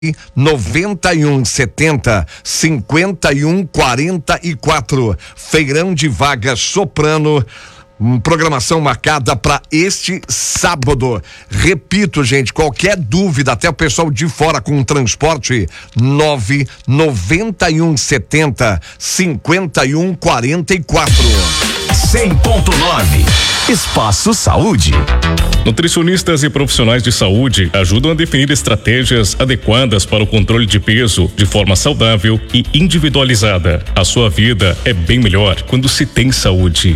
9170 5144. Feirão de Vagas Soprano. Programação marcada para este sábado. Repito, gente, qualquer dúvida, até o pessoal de fora com transporte, 99170 5144. 100.9 Espaço Saúde. Nutricionistas e profissionais de saúde ajudam a definir estratégias adequadas para o controle de peso de forma saudável e individualizada. A sua vida é bem melhor quando se tem saúde.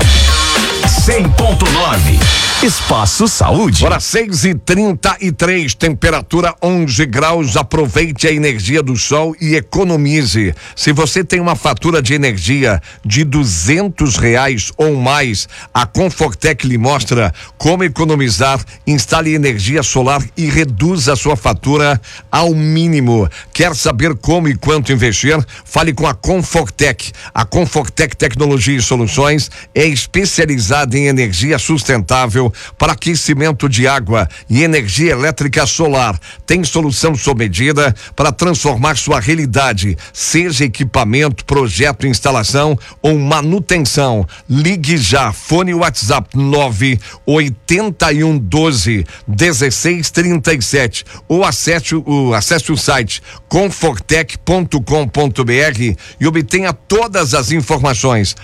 100.9 Espaço Saúde. Hora 6h33, temperatura 11 graus. Aproveite a energia do sol e economize. Se você tem uma fatura de energia de R$200 ou mais, a Confortec lhe mostra como economizar. Instale energia solar e reduza a sua fatura ao mínimo. Quer saber como e quanto investir? Fale com a Confortec. A Confortec Tecnologia e Soluções é especializada em energia sustentável para aquecimento de água e energia elétrica solar. Tem solução sob medida para transformar sua realidade, seja equipamento, projeto, instalação ou manutenção. Ligue já. Fone WhatsApp 98112-1637 ou acesse o site confortec.com.br e obtenha todas as informações.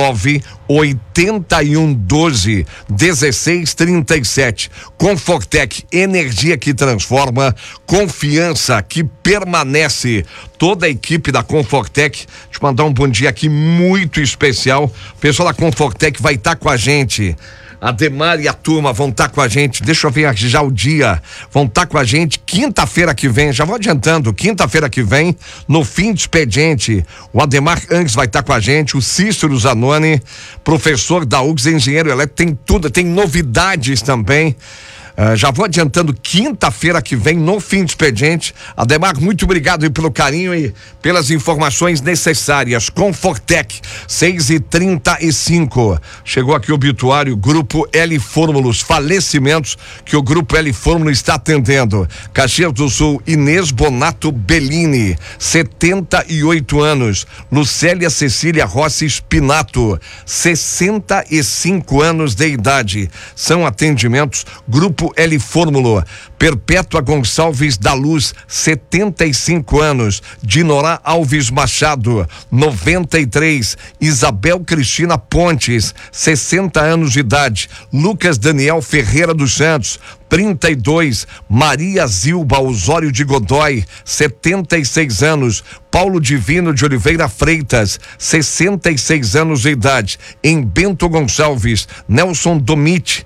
98112-1637. Confortec, energia que transforma, confiança que permanece. Toda a equipe da Confortec, deixa eu mandar um bom dia aqui muito especial. O pessoal da Confortec vai estar com a gente. A Demar e a turma vão estar com a gente, deixa eu ver já o dia, vão estar com a gente quinta-feira que vem, já vou adiantando, quinta-feira que vem, no fim de expediente, o Ademar Angues vai estar com a gente, o Cícero Zanoni, professor da UGS, engenheiro elétrico, tem tudo, tem novidades também. Já vou adiantando, quinta-feira que vem, no fim de expediente. Ademar, muito obrigado pelo carinho e pelas informações necessárias. Confortec, 6h35. Chegou aqui o obituário, Grupo L Fórmulos, falecimentos que o Grupo L Fórmulos está atendendo. Caxias do Sul, Inês Bonato Bellini, 78 anos. Lucélia Cecília Rossi Spinato, 65 anos de idade. São atendimentos Grupo L Fórmula. Perpétua Gonçalves da Luz, 75 anos. Dinorá Alves Machado, 93. Isabel Cristina Pontes, 60 anos de idade. Lucas Daniel Ferreira dos Santos, 32. Maria Zilba Osório de Godoy, 76 anos. Paulo Divino de Oliveira Freitas, 66 anos de idade. Em Bento Gonçalves, Nelson Domite,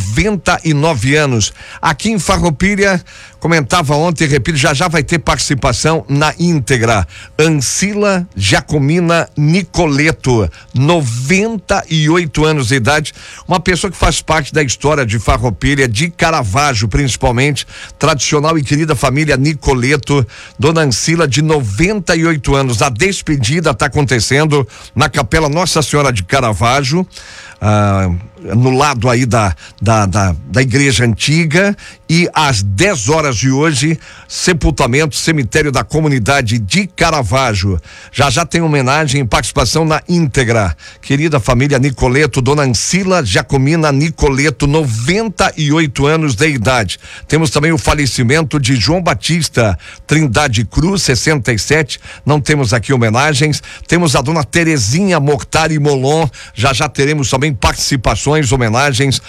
99 anos. Aqui em Farroupilha, comentava ontem, repito, já vai ter participação na íntegra. Ancila Jacomina Nicoleto, 98 anos de idade. Uma pessoa que faz parte da história de Farroupilha, de Caravaggio, principalmente. Tradicional e querida família Nicoleto. Dona Ancila, de 98 anos. A despedida está acontecendo na Capela Nossa Senhora de Caravaggio. No lado aí da igreja antiga, e às 10 horas de hoje, sepultamento, cemitério da comunidade de Caravaggio. Já tem homenagem e participação na íntegra. Querida família Nicoleto, Dona Ancila Jacomina Nicoleto, 98 anos de idade. Temos também o falecimento de João Batista Trindade Cruz, 67. Não temos aqui homenagens. Temos a Dona Terezinha Mortari Molon. Já teremos também participações, homenagens,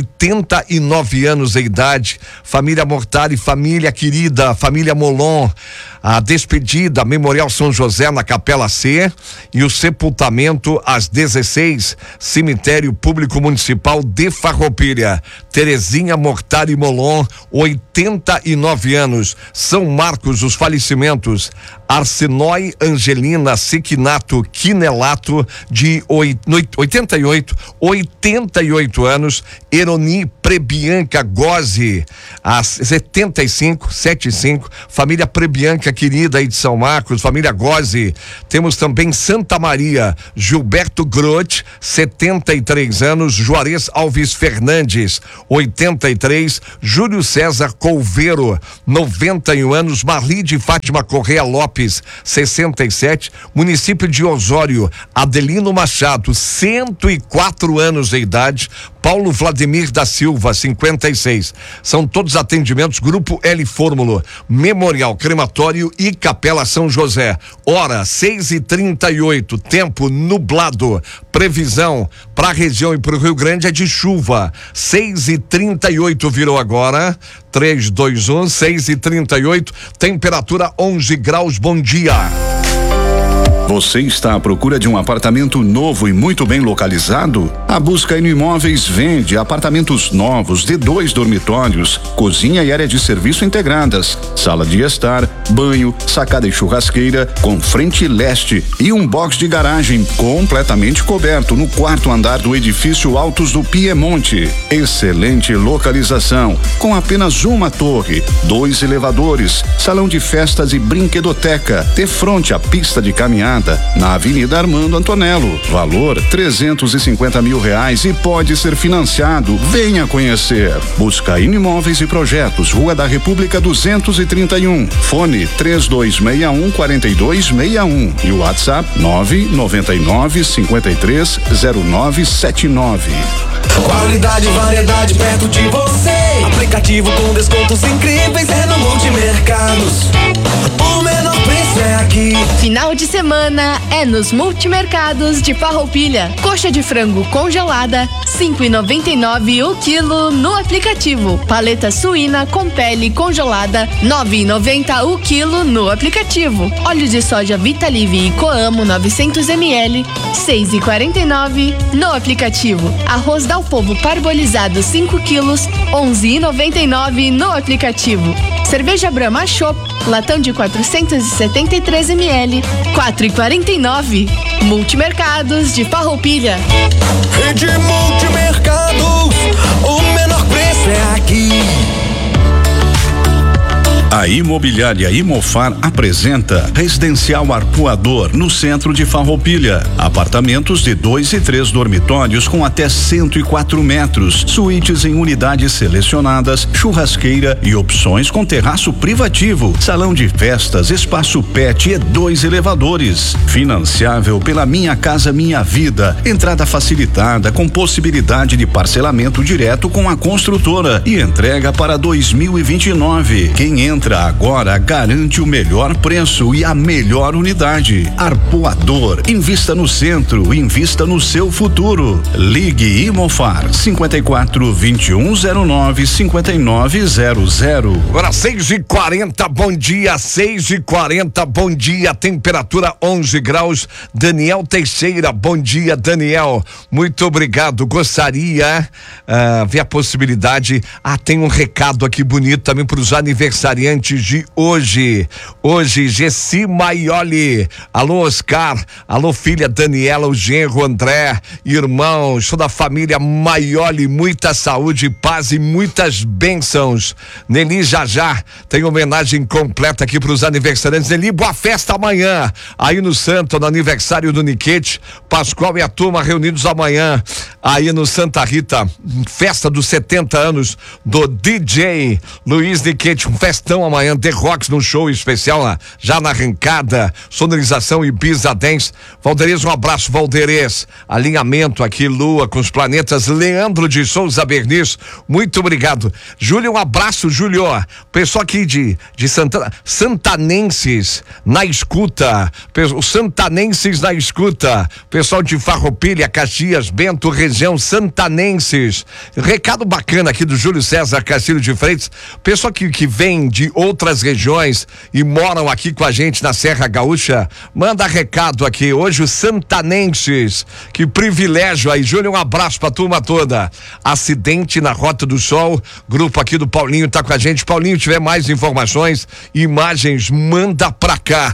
89 anos de idade. Família Mortari, família querida, família Molon. A despedida, Memorial São José na Capela C, e o sepultamento às 16, Cemitério Público Municipal de Farroupilha. Terezinha Mortari Molon, 89 anos. São Marcos, os falecimentos: Arsenói Angelina Sequinato Quinelato, de 88 anos. Eroni Prebianca Gozzi, a 7575, família Prebianca querida aí de São Marcos, família Gozzi. Temos também Santa Maria, Gilberto Groth, 73 anos, Juarez Alves Fernandes, 83, Júlio César Couveiro, 91 anos, Marli de Fátima Correia Lopes, 67, município de Osório, Adelino Machado, 104 anos de idade, Paulo Vladimir da Silva, 56. São todos atendimentos Grupo L Fórmulo, Memorial Crematório e Capela São José. Hora 6h38, tempo nublado. Previsão para a região e para o Rio Grande é de chuva. 6h38 virou agora. 321, 6h38, temperatura 11 graus. Bom dia. Você está à procura de um apartamento novo e muito bem localizado? A Buscaino Imóveis vende apartamentos novos de 2 dormitórios, cozinha e área de serviço integradas, sala de estar, banho, sacada e churrasqueira com frente leste e um box de garagem completamente coberto no 4º andar do edifício Altos do Piemonte. Excelente localização, com apenas uma torre, 2 elevadores, salão de festas e brinquedoteca, de frente à pista de caminhada na Avenida Armando Antonello. Valor R$350 mil e pode ser financiado. Venha conhecer. Buscaino Imóveis e Projetos, Rua da República 231. Fone 3261-4261 e o WhatsApp 999-530979. Qualidade e variedade perto de você. Aplicativo com descontos incríveis é no Multimercados. O menor preço é aqui. Final de semana é nos Multimercados de Farroupilha. Coxa de frango congelada, R$5,99 o quilo no aplicativo. Paleta suína com pele congelada, R$9,90 o quilo no aplicativo. Óleo de soja Vitalive e Coamo 900 ml, R$6,49 no aplicativo. Arroz Dal Povo parbolizado 5 quilos, R$11,99 no aplicativo. Cerveja Brahma Chopp, latão de 473 ml, R$4,49. Multimercados de Farroupilha. Rede Multimercados, o menor preço é aqui. A Imobiliária Imofar apresenta Residencial Arpoador no centro de Farroupilha. Apartamentos de 2 e 3 dormitórios com até 104 metros, suítes em unidades selecionadas, churrasqueira e opções com terraço privativo, salão de festas, espaço pet e 2 elevadores. Financiável pela Minha Casa Minha Vida. Entrada facilitada com possibilidade de parcelamento direto com a construtora e entrega para 2029. Quem entra agora garante o melhor preço e a melhor unidade. Arpoador, invista no centro, invista no seu futuro. Ligue Imofar 54-2109-5900. Agora 6h40, bom dia, 6h40, bom dia, temperatura 11 graus. Daniel Teixeira, bom dia, Daniel, muito obrigado. Gostaria ver a possibilidade, tem um recado aqui bonito também para os aniversariantes de hoje. Hoje, Gessi Maioli. Alô, Oscar. Alô, filha Daniela, o genro André, irmãos, toda a família Maioli. Muita saúde, paz e muitas bênçãos. Nelly já tem homenagem completa aqui para os aniversariantes. Nelly, boa festa amanhã. Aí no Santo, no aniversário do Niquete. Pascoal e a turma reunidos amanhã. Aí no Santa Rita, festa dos 70 anos do DJ Luiz Niquete. Um festão amanhã, The Rocks no show especial lá, já na arrancada, sonorização Ibiza Dance. Valderez, um abraço, Valderez. Alinhamento aqui, Lua com os planetas. Leandro de Souza Bernis, muito obrigado. Júlio, um abraço, Júlio. Pessoal aqui de Santana, santanenses na escuta, os santanenses na escuta, pessoal de Farroupilha, Caxias, Bento, região santanenses. Recado bacana aqui do Júlio César Castilho de Freitas, pessoal que vem de de outras regiões e moram aqui com a gente na Serra Gaúcha, manda recado aqui. Hoje os santanenses, que privilégio aí. Júnior, um abraço pra turma toda. Acidente na Rota do Sol, grupo aqui do Paulinho tá com a gente. Paulinho, tiver mais informações, imagens, manda pra cá.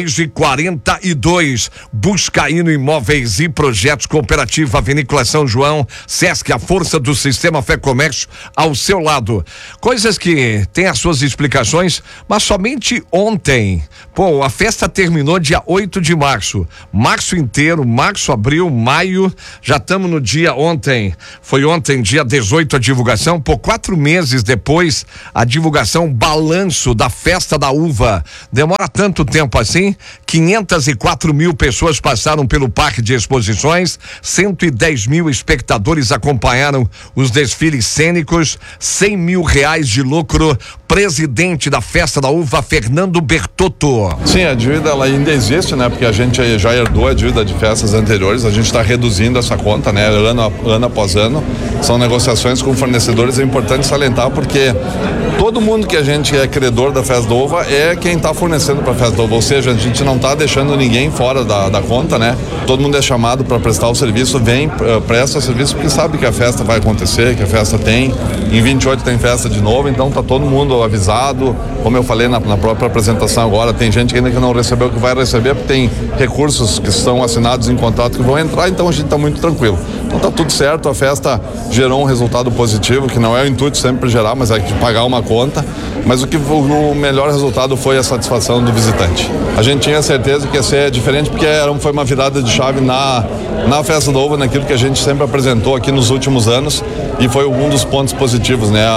6h42, Buscaíno Imóveis e Projetos, Cooperativa Vinícola São João, Sesc, a força do Sistema Fé Comércio ao seu lado. Coisas que têm as suas explicações, mas somente ontem, a festa terminou dia 8 de março, março inteiro, março, abril, maio, já estamos no dia ontem, foi ontem, dia 18 a divulgação, 4 meses depois, a divulgação, balanço da festa da uva, demora tanto tempo assim, 504 mil pessoas passaram pelo Parque de Exposições, 110 mil espectadores acompanharam os desfiles cênicos, 100 mil reais de lucro. Presidente da Festa da Uva, Fernando Bertotto. Sim, a dívida ela ainda existe, né? Porque a gente já herdou a dívida de festas anteriores, a gente está reduzindo essa conta, né? Ano após ano, são negociações com fornecedores, é importante salientar porque todo mundo que a gente é credor da Festa da Uva é quem está fornecendo para a Festa da Uva, ou seja, a gente não está deixando ninguém fora da conta, né? Todo mundo é chamado para prestar o serviço, vem, presta o serviço porque sabe que a festa vai acontecer, que a festa tem, em 28 tem festa de novo, então tá todo mundo avisado, como eu falei na própria apresentação agora, tem gente ainda que não recebeu, que vai receber, porque tem recursos que estão assinados em contrato que vão entrar, então a gente está muito tranquilo. Então tá tudo certo, a festa gerou um resultado positivo, que não é o intuito sempre gerar, mas é de pagar uma conta, mas o melhor resultado foi a satisfação do visitante. A gente tinha certeza que ia ser diferente, porque foi uma virada de chave na Festa da Uva, naquilo que a gente sempre apresentou aqui nos últimos anos, e foi um dos pontos positivos, né?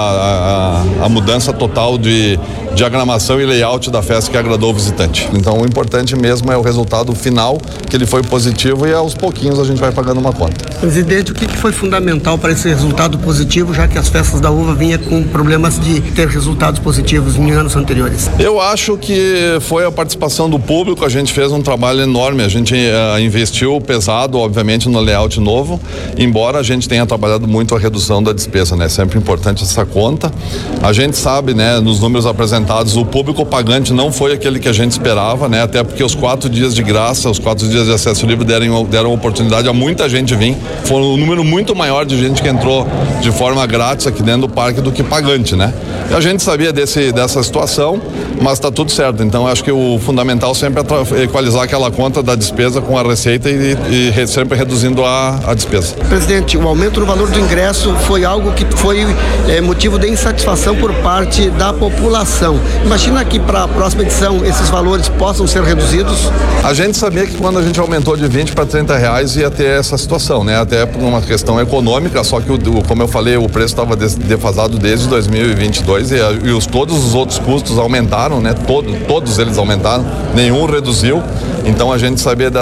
A mudança total de diagramação e layout da festa que agradou o visitante. Então o importante mesmo é o resultado final, que ele foi positivo, e aos pouquinhos a gente vai pagando uma conta. Presidente, o que foi fundamental para esse resultado positivo, já que as festas da uva vinham com problemas de ter resultados positivos em anos anteriores? Eu acho que foi a participação do público, a gente fez um trabalho enorme, a gente investiu pesado, obviamente, no layout novo, embora a gente tenha trabalhado muito a redução da despesa, né? Sempre importante essa conta. A gente sabe, né, nos números apresentados, o público pagante não foi aquele que a gente esperava, né? Até porque os 4 dias de graça, os 4 dias de acesso livre deram oportunidade a muita gente vir. Foi um número muito maior de gente que entrou de forma grátis aqui dentro do parque do que pagante, né? E a gente sabia dessa situação, mas está tudo certo. Então acho que o fundamental sempre é equalizar aquela conta da despesa com a receita e sempre reduzindo a despesa. Presidente, o aumento no valor do ingresso foi algo que foi motivo de insatisfação por parte da população. Imagina que para a próxima edição esses valores possam ser reduzidos? A gente sabia que quando a gente aumentou de 20 para 30 reais ia ter essa situação, né? Até por uma questão econômica, só que como eu falei, o preço estava defasado desde 2022 e todos os outros custos aumentaram, né? Todos eles aumentaram, nenhum reduziu. Então a gente sabia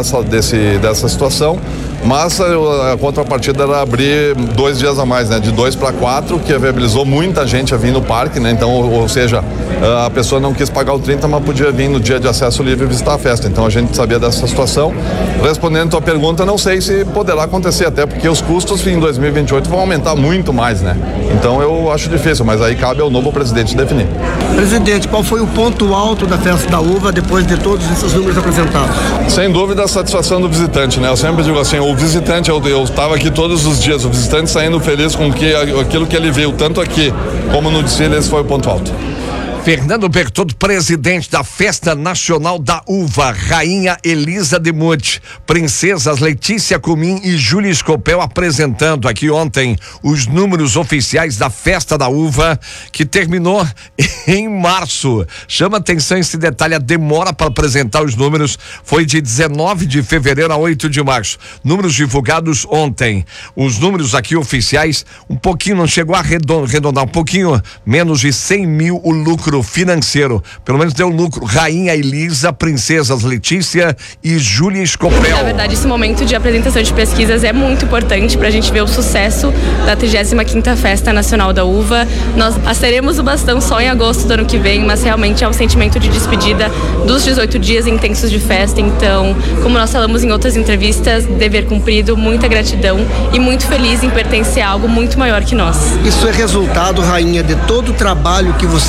dessa situação, mas a contrapartida era abrir 2 dias a mais, né? De 2 para 4, que viabilizou muita gente a vir no parque, né? Então, ou seja, a pessoa não quis pagar o 30, mas podia vir no dia de acesso livre e visitar a festa. Então a gente sabia dessa situação. Respondendo a tua pergunta, não sei se poderá acontecer, até porque os custos em 2028 vão aumentar muito mais, né? Então eu acho difícil, mas aí cabe ao novo presidente definir. Presidente, qual foi o ponto alto da Festa da Uva depois de todos esses números apresentados? Sem dúvida a satisfação do visitante, né? Eu sempre digo assim, o visitante, eu estava aqui todos os dias, o visitante saindo feliz com aquilo que ele viu, tanto aqui como no desfile, esse foi o ponto alto. Fernando Bertotto, presidente da Festa Nacional da Uva, Rainha Elisa de Muth, princesas Letícia Cumim e Júlia Scopel apresentando aqui ontem os números oficiais da Festa da Uva, que terminou em março. Chama atenção esse detalhe, a demora para apresentar os números foi de 19 de fevereiro a 8 de março. Números divulgados ontem. Os números aqui oficiais, um pouquinho, não chegou a arredondar, um pouquinho menos de 100 mil o lucro financeiro, pelo menos deu lucro. Rainha Elisa, princesas Letícia e Júlia Scopel. Na verdade, esse momento de apresentação de pesquisas é muito importante para a gente ver o sucesso da 35ª Festa Nacional da Uva. Nós teremos o bastão só em agosto do ano que vem, mas realmente é um sentimento de despedida dos 18 dias intensos de festa. Então, como nós falamos em outras entrevistas, dever cumprido, muita gratidão e muito feliz em pertencer a algo muito maior que nós. Isso é resultado, Rainha, de todo o trabalho que vocês desenvolveram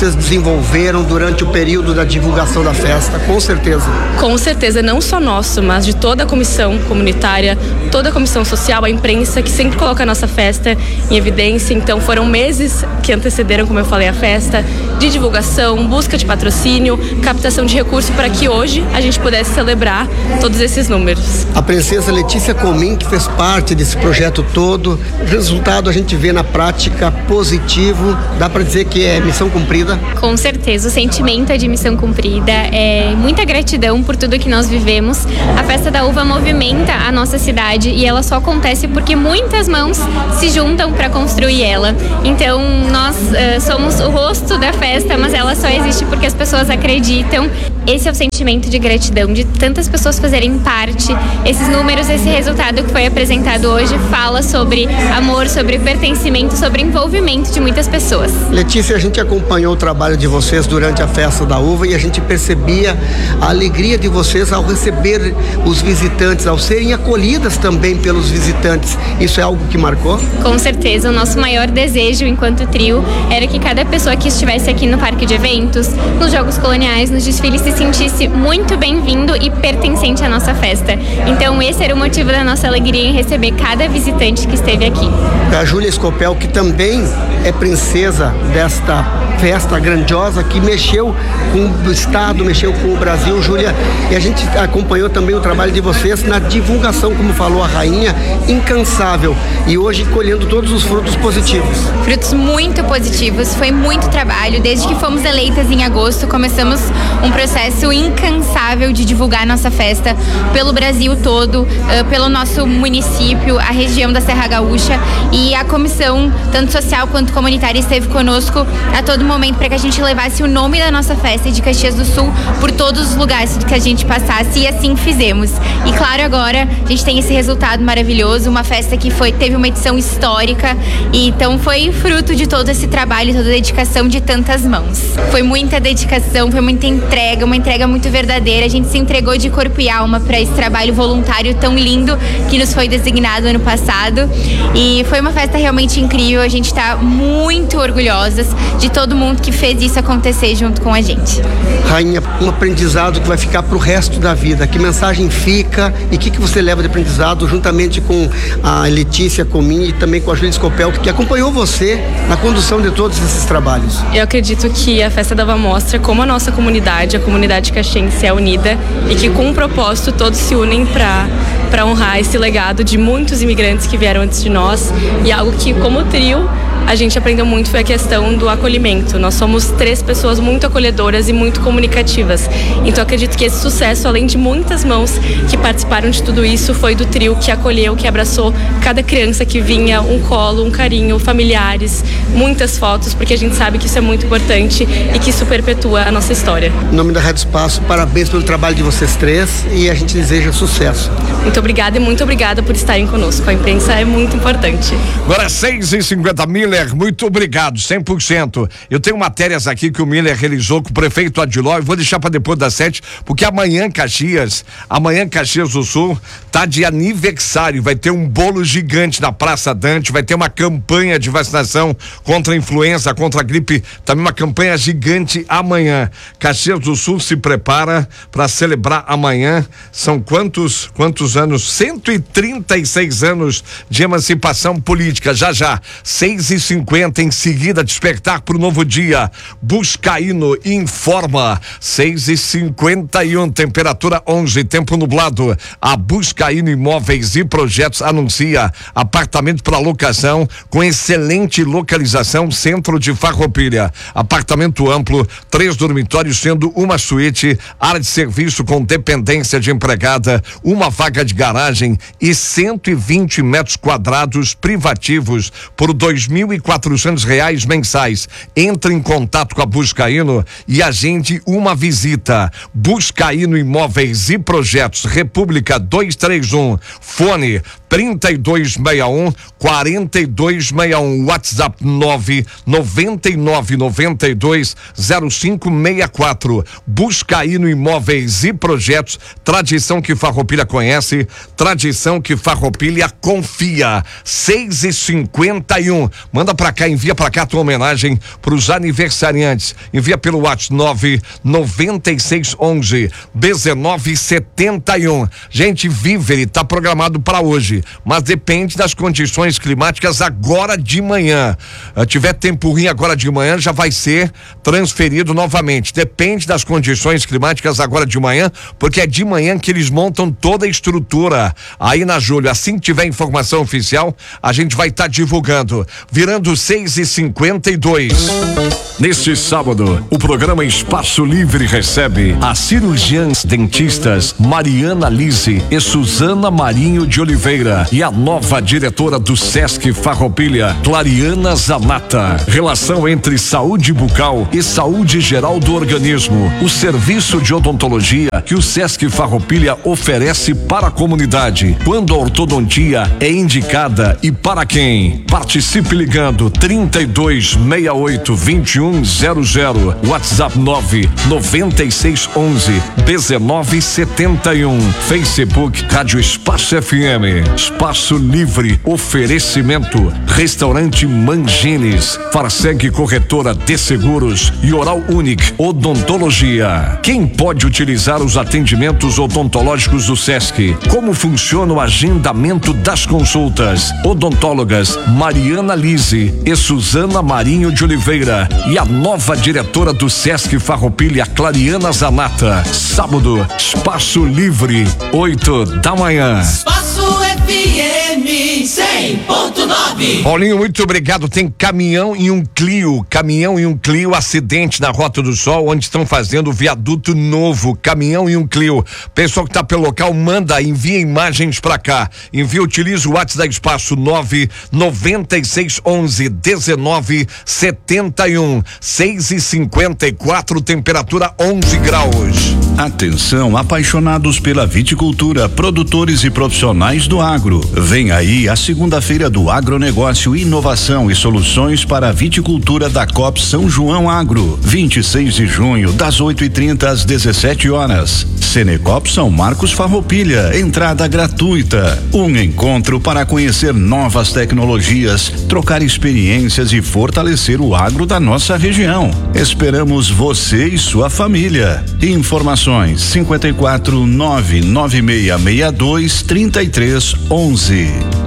desenvolveram durante o período da divulgação da festa, com certeza. Com certeza, não só nosso, mas de toda a comissão comunitária, toda a comissão social, a imprensa, que sempre coloca a nossa festa em evidência. Então foram meses que antecederam, como eu falei, a festa, de divulgação, busca de patrocínio, captação de recursos para que hoje a gente pudesse celebrar todos esses números. A princesa Letícia Comim, que fez parte desse projeto todo, o resultado a gente vê na prática positivo, dá para dizer que é missão cumprida? Com certeza, o sentimento é de missão cumprida, é muita gratidão por tudo que nós vivemos. A Festa da Uva movimenta a nossa cidade e ela só acontece porque muitas mãos se juntam para construir ela. Então nós somos o rosto da festa, mas ela só existe porque as pessoas acreditam. Esse é o sentimento de gratidão, de tantas pessoas fazerem parte. Esses números, esse resultado que foi apresentado hoje fala sobre amor, sobre pertencimento, sobre envolvimento de muitas pessoas. Letícia, a gente acompanhou o trabalho de vocês durante a Festa da Uva e a gente percebia a alegria de vocês ao receber os visitantes, ao serem acolhidas também pelos visitantes. Isso é algo que marcou? Com certeza, o nosso maior desejo enquanto trio era que cada pessoa que estivesse aqui no parque de eventos, nos Jogos Coloniais, nos desfiles, se sentisse muito bem-vindo e pertencente à nossa festa. Então esse era o motivo da nossa alegria em receber cada visitante que esteve aqui. A Júlia Scopel, que também é princesa desta festa grandiosa, que mexeu com o estado, mexeu com o Brasil, Júlia, e a gente acompanhou também o trabalho de vocês na divulgação, como falou a rainha, incansável, e hoje colhendo todos os frutos positivos. Frutos muito positivos, foi muito trabalho, desde que fomos eleitas em agosto, começamos um processo incansável de divulgar nossa festa pelo Brasil todo, pelo nosso município, a região da Serra Gaúcha, e a comissão, tanto social quanto comunitária, esteve conosco a todo momento para que a gente levasse o nome da nossa festa de Caxias do Sul por todos os lugares que a gente passasse, e assim fizemos. E claro, agora a gente tem esse resultado maravilhoso, uma festa que teve uma edição histórica, e então foi fruto de todo esse trabalho, toda a dedicação de tantas mãos. Foi muita dedicação, foi muita entrega, uma entrega muito verdadeira. A gente se entregou de corpo e alma para esse trabalho voluntário tão lindo que nos foi designado ano passado, e foi uma festa realmente incrível. A gente está muito orgulhosas de todo mundo que fez isso acontecer junto com a gente. Rainha, um aprendizado que vai ficar para o resto da vida. Que mensagem fica e o que você leva de aprendizado juntamente com a Letícia Comim e também com a Júlia Scopel, que acompanhou você na condução de todos esses trabalhos? Eu acredito que a Festa da Uva mostra como a nossa comunidade, a comunidade caxiense, é unida e que com um propósito todos se unem para honrar esse legado de muitos imigrantes que vieram antes de nós, e algo que, como trio, a gente aprendeu muito foi a questão do acolhimento. Nós somos 3 pessoas muito acolhedoras e muito comunicativas. Então acredito que esse sucesso, além de muitas mãos que participaram de tudo isso, foi do trio que acolheu, que abraçou cada criança que vinha, um colo, um carinho, familiares, muitas fotos, porque a gente sabe que isso é muito importante e que isso perpetua a nossa história. Em nome da Rádio Espaço, parabéns pelo trabalho de vocês 3 e a gente deseja sucesso. Muito obrigada e muito obrigada por estarem conosco. A imprensa é muito importante. Agora 6h50, Miller, muito obrigado, 100%. Eu tenho matérias aqui que o Miller realizou com o prefeito Adiló, e vou deixar para depois das 7, porque amanhã Caxias do Sul tá de aniversário, vai ter um bolo gigante na Praça Dante, vai ter uma campanha de vacinação contra a influenza, contra a gripe, também uma campanha gigante amanhã. Caxias do Sul se prepara para celebrar amanhã. São quantos anos? 136 anos de emancipação política. Já 6h50, em seguida despertar para o novo dia. Buscaíno informa. 6h51, temperatura 11, tempo nublado. A Buscaíno Imóveis e Projetos anuncia apartamento para locação com excelente localização, centro de Farroupilha. Apartamento amplo, 3 dormitórios, sendo uma suíte, área de serviço com dependência de empregada, uma vaga de garagem e 120 metros quadrados privativos por R$2.400 mensais. Entre em contato com a Buscaíno e agende uma visita. Buscaíno Imóveis e Projetos, República 231, fone 3261 4261, WhatsApp 99992 0564. Busca aí no Imóveis e Projetos, tradição que Farroupilha conhece, tradição que Farroupilha confia. 6h51. Manda pra cá, envia pra cá a tua homenagem pros aniversariantes. Envia pelo WhatsApp 99611 1971. Gente, Vivere tá programado para hoje, mas depende das condições climáticas agora de manhã. Tiver tempo ruim agora de manhã, já vai ser transferido novamente. Depende das condições climáticas agora de manhã, porque é de manhã que eles montam toda a estrutura aí na Júlio. Assim que tiver informação oficial, a gente vai estar divulgando. Virando 6h52. Neste sábado, o programa Espaço Livre recebe as cirurgiãs dentistas Mariana Lise e Suzana Marinho de Oliveira e a nova diretora do Sesc Farroupilha, Clariana Zanata. Relação entre saúde bucal e saúde geral do organismo. O serviço de odontologia que o Sesc Farroupilha oferece para a comunidade. Quando a ortodontia é indicada e para quem? Participe ligando 3268-2100, WhatsApp 99611-1971, Facebook Rádio Espaço FM, Espaço Livre, oferecimento Restaurante Mangines, Farseg Corretora de Seguros e Oral Unique Odontologia. Quem pode utilizar os atendimentos odontológicos do Sesc? Como funciona o agendamento das consultas? Odontólogas Mariana Lise e Suzana Marinho de Oliveira e a nova diretora do Sesc Farroupilha, Clariana Zanata. Sábado, Espaço Livre, 8h. Espaço FM 100.9. Paulinho, muito obrigado. Tem caminhão e um Clio, acidente na Rota do Sol, onde estão fazendo o viaduto novo. Caminhão e um Clio. Pessoal que tá pelo local, envia imagens pra cá. Utiliza o WhatsApp da Espaço 99611-1971. 6h54, temperatura 11 graus. Atenção, apaixonados pela viticultura, produtores e profissionais do agro. Vem aí a segunda-feira do Agronegócio, Inovação e Soluções para a Viticultura da COP São João Agro. 26 de junho, das 8h30 às 17h. Senecop São Marcos Farroupilha, entrada gratuita. Um encontro para conhecer novas tecnologias, trocar experiências e fortalecer o agro da nossa região. Esperamos você e sua família. Informações 54-99662-3311.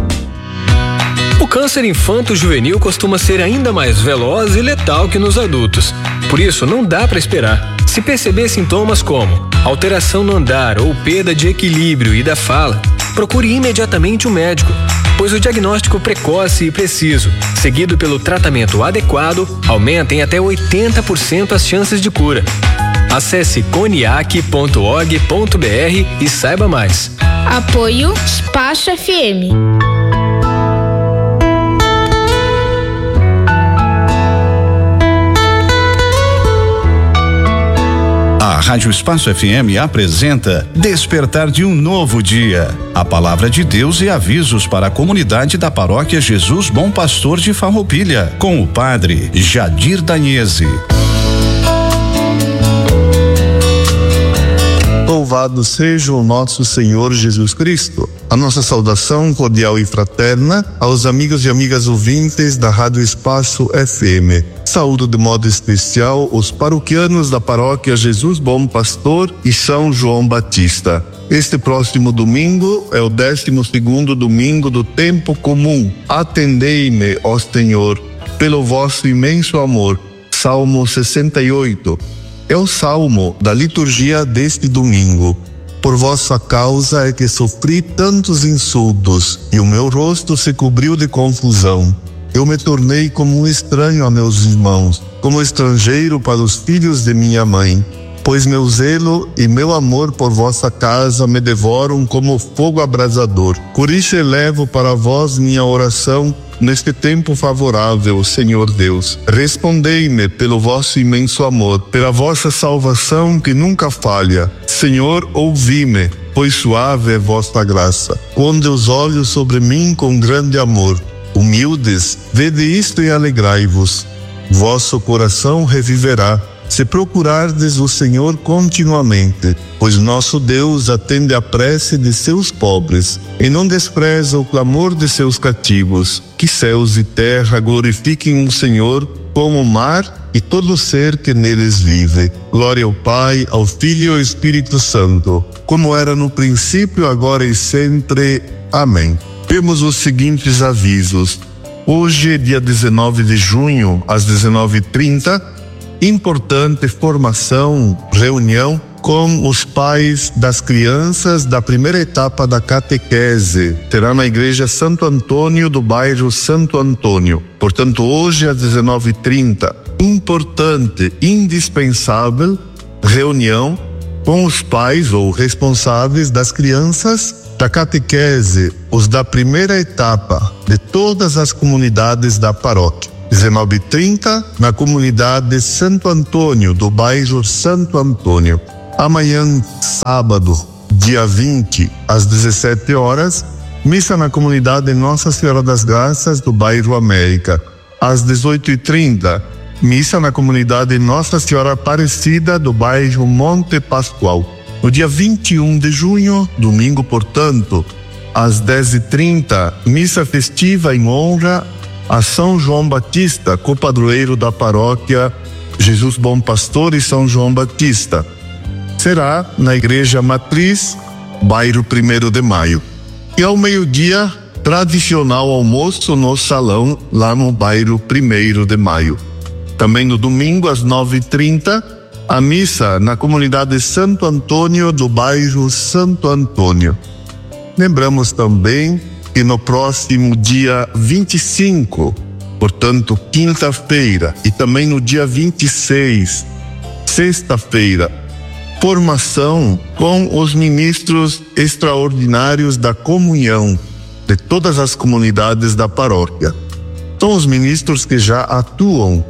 O câncer infanto-juvenil costuma ser ainda mais veloz e letal que nos adultos. Por isso, não dá para esperar. Se perceber sintomas como alteração no andar ou perda de equilíbrio e da fala, procure imediatamente um médico, pois o diagnóstico precoce e preciso, seguido pelo tratamento adequado, aumenta em até 80% as chances de cura. Acesse coniac.org.br e saiba mais. Apoio Espaço FM. A Rádio Espaço FM apresenta Despertar de um Novo Dia. A palavra de Deus e avisos para a comunidade da Paróquia Jesus Bom Pastor de Farroupilha, com o padre Jadir Danhese. Louvado seja o nosso Senhor Jesus Cristo. A nossa saudação cordial e fraterna aos amigos e amigas ouvintes da Rádio Espaço FM. Saúdo de modo especial os paroquianos da Paróquia Jesus Bom Pastor e São João Batista. Este próximo domingo é o 12º domingo do tempo comum. Atendei-me, ó Senhor, pelo vosso imenso amor. Salmo 68. É o salmo da liturgia deste domingo. Por vossa causa é que sofri tantos insultos, e o meu rosto se cobriu de confusão. Eu me tornei como um estranho a meus irmãos, como estrangeiro para os filhos de minha mãe. Pois meu zelo e meu amor por vossa casa me devoram como fogo abrasador. Por isso elevo para vós minha oração neste tempo favorável, Senhor Deus. Respondei-me pelo vosso imenso amor, pela vossa salvação que nunca falha. Senhor, ouvi-me. pois suave é vossa graça. Ponde os olhos sobre mim com grande amor. Humildes, vede isto e alegrai-vos. Vosso coração reviverá, se procurardes o Senhor continuamente, pois nosso Deus atende a prece de seus pobres e não despreza o clamor de seus cativos. Que céus e terra glorifiquem o Senhor, como o mar e todo ser que neles vive. Glória ao Pai, ao Filho e ao Espírito Santo, como era no princípio, agora e sempre. Amém. Temos os seguintes avisos. Hoje, dia 19 de junho, às 19h30, importante formação, reunião com os pais das crianças da primeira etapa da catequese. Terá na igreja Santo Antônio, do bairro Santo Antônio. Portanto, hoje às 19h30, importante, indispensável, reunião com os pais ou responsáveis das crianças da catequese, os da primeira etapa de todas as comunidades da paróquia. 19h30, na comunidade Santo Antônio, do bairro Santo Antônio. Amanhã, sábado, dia 20, às 17 horas, missa na comunidade Nossa Senhora das Graças, do bairro América. Às 18h30, missa na comunidade Nossa Senhora Aparecida, do bairro Monte Pascoal. No dia 21 de junho, domingo, portanto, às 10h30, missa festiva em honra a São João Batista, copadroeiro da paróquia Jesus Bom Pastor e São João Batista. Será na Igreja Matriz, bairro 1º de Maio. E ao meio-dia, tradicional almoço no salão, lá no bairro 1º de Maio. Também no domingo, às 9h30, a missa na comunidade Santo Antônio, do bairro Santo Antônio. Lembramos também que no próximo dia 25, portanto, quinta-feira, e também no dia 26, sexta-feira, formação com os ministros extraordinários da comunhão de todas as comunidades da paróquia. São os ministros que já atuam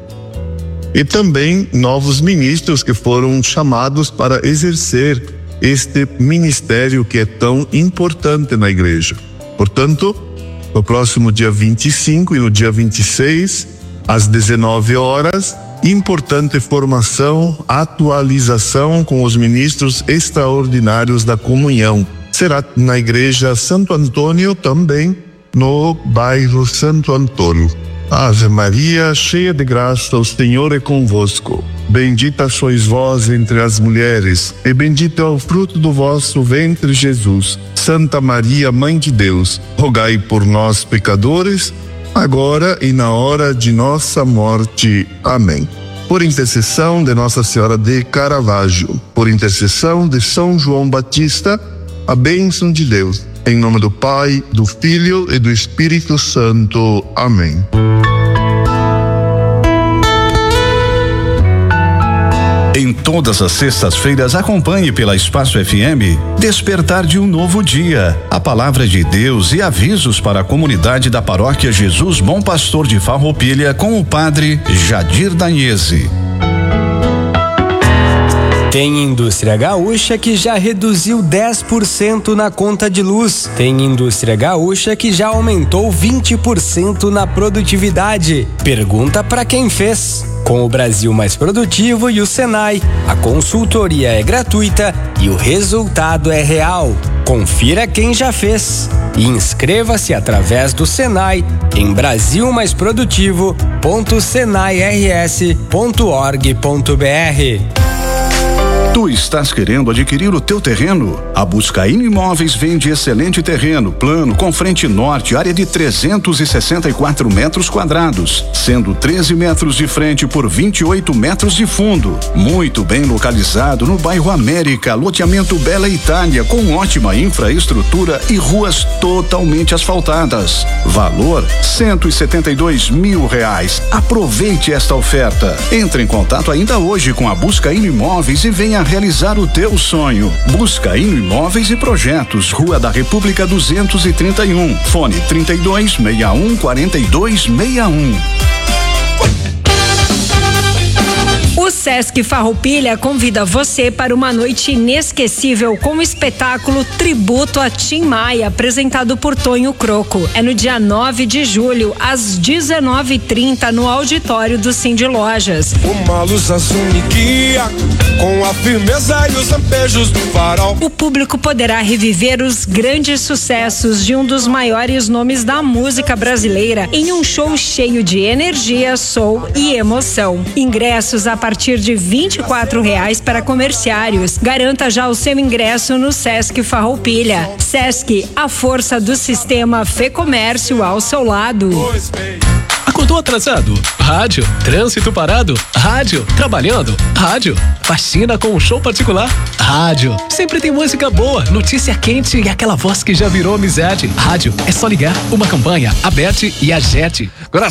e também novos ministros que foram chamados para exercer este ministério que é tão importante na igreja. Portanto, no próximo dia 25 e no dia 26, às 19 horas, importante formação, atualização com os ministros extraordinários da comunhão. Será na igreja Santo Antônio, também no bairro Santo Antônio. Ave Maria, cheia de graça, o Senhor é convosco. Bendita sois vós entre as mulheres, e bendito é o fruto do vosso ventre, Jesus. Santa Maria, Mãe de Deus, rogai por nós, pecadores, agora e na hora de nossa morte. Amém. Por intercessão de Nossa Senhora de Caravaggio, por intercessão de São João Batista, a bênção de Deus. Em nome do Pai, do Filho e do Espírito Santo. Amém. Em todas as sextas-feiras, acompanhe pela Espaço FM Despertar de um Novo Dia, a palavra de Deus e avisos para a comunidade da paróquia Jesus Bom Pastor de Farroupilha com o padre Jadir Danhese. Tem indústria gaúcha que já reduziu 10% na conta de luz. Tem indústria gaúcha que já aumentou 20% na produtividade. Pergunta para quem fez. Com o Brasil Mais Produtivo e o Senai, a consultoria é gratuita e o resultado é real. Confira quem já fez e inscreva-se através do Senai em brasilmaisprodutivo.senairs.org.br. Tu estás querendo adquirir o teu terreno? A Buscaíno Imóveis vende excelente terreno, plano, com frente norte, área de 364 metros quadrados, sendo 13 metros de frente por 28 metros de fundo. Muito bem localizado no bairro América, loteamento Bela Itália, com ótima infraestrutura e ruas totalmente asfaltadas. Valor R$172 mil. Aproveite esta oferta. Entre em contato ainda hoje com a Buscaíno Imóveis e venha realizar o teu sonho. Buscaíno Imóveis e Projetos, Rua da República 231, fone 3261-4261. Sesc Farroupilha convida você para uma noite inesquecível com o espetáculo Tributo a Tim Maia, apresentado por Tonho Croco. É no dia 9 de julho, às 19h30, no auditório do Cindy Lojas. Uma luz azul me guia, com a firmeza e os lampejos do farol. O público poderá reviver os grandes sucessos de um dos maiores nomes da música brasileira em um show cheio de energia, soul e emoção. Ingressos a partir de R$24 para comerciários. Garanta já o seu ingresso no Sesc Farroupilha. Sesc, a força do sistema Fê Comércio ao seu lado. Acordou atrasado? Rádio. Trânsito parado? Rádio. Trabalhando? Rádio. Faxina com um show particular? Rádio. Sempre tem música boa, notícia quente e aquela voz que já virou amizade. Rádio. É só ligar. Uma campanha, Aberte e Agete. Agora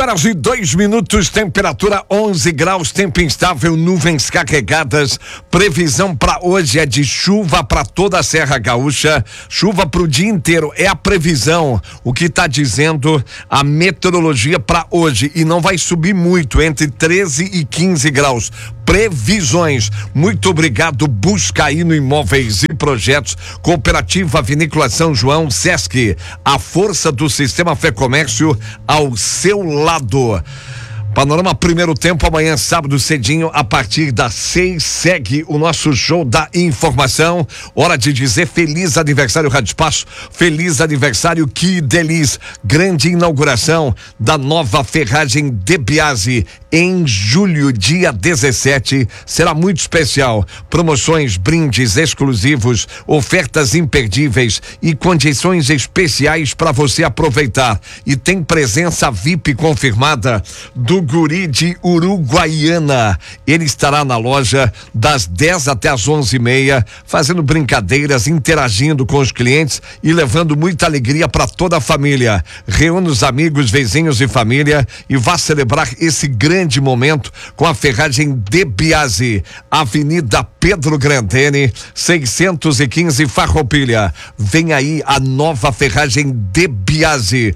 7h02, temperatura 11 graus, tempo instável, nuvens carregadas. Previsão para hoje é de chuva para toda a Serra Gaúcha. Chuva para o dia inteiro é a previsão. O que está dizendo a meteorologia para hoje, e não vai subir muito, entre 13 e 15 graus. Previsões. Muito obrigado, Buscaíno Imóveis e Projetos, Cooperativa Vinícola São João, Sesc, a força do sistema Fê Comércio ao seu lado. Panorama primeiro tempo, amanhã sábado cedinho, a partir das 6, segue o nosso show da informação. Hora de dizer feliz aniversário Rádio Espaço, feliz aniversário Que Delícia. Grande inauguração da nova ferragem De Biase em julho, dia 17, será muito especial. Promoções, brindes exclusivos, ofertas imperdíveis e condições especiais para você aproveitar. E tem presença VIP confirmada do Guri de Uruguaiana. Ele estará na loja das 10 até as 11h30, fazendo brincadeiras, interagindo com os clientes e levando muita alegria para toda a família. Reúna os amigos, vizinhos e família e vá celebrar esse grande momento com a ferragem De Biase, Avenida Pedro Grandene, 615 Farroupilha. Vem aí a nova ferragem De Biase,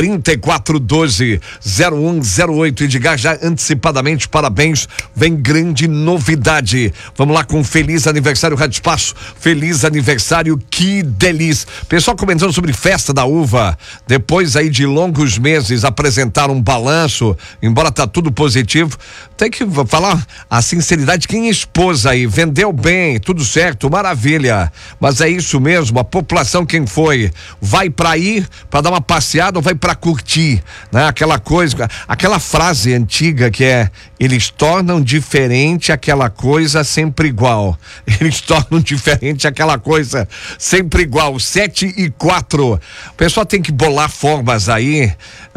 3412-0108. E diga já antecipadamente parabéns, vem grande novidade. Vamos lá com feliz aniversário Rádio Espaço, feliz aniversário Que Delícia. Pessoal comentando sobre festa da uva, depois aí de longos meses apresentaram um balanço, embora tá tudo positivo, tem que falar a sinceridade, quem expôs aí, vendeu bem, tudo certo, maravilha, mas é isso mesmo, a população quem foi, vai pra ir, pra dar uma passeada ou vai pra curtir, né? Aquela coisa, aquela frase antiga que é, eles tornam diferente aquela coisa sempre igual, eles tornam diferente aquela coisa sempre igual. 7h04, o pessoal tem que bolar formas aí